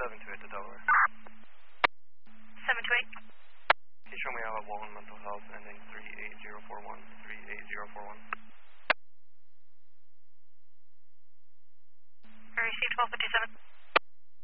728 to Delaware. 728. Can you show me out at Walton Mental Health ending 38041? 38041. Received 1257.